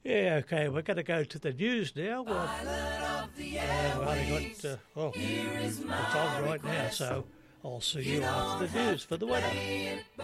Yeah, okay, we're going to go to the news now. We've only got, it's on right now, so I'll see you after the news for the weather.